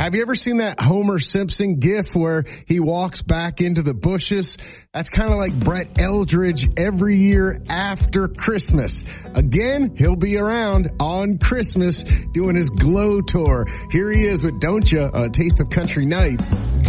Have you ever seen that Homer Simpson gif where he walks back into the bushes? That's kind of like Brett Eldridge every year after Christmas. Again, he'll be around on Christmas doing his Glow Tour. Here he is with Don't Ya, a Taste of Country Nights.